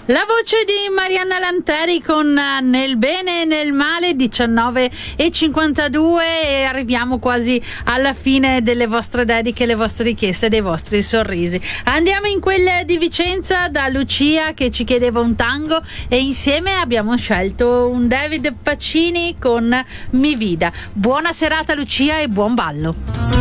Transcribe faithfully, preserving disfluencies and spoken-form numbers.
La voce di Marianna Lanteri con Nel bene e nel male, diciannove e cinquantadue, e arriviamo quasi alla fine delle vostre dediche, le vostre richieste, dei vostri sorrisi. Andiamo in quella di Vicenza da Lucia che ci chiedeva un tango e insieme abbiamo scelto un David Pacini con Mi Vida. Buona serata Lucia e buon ballo.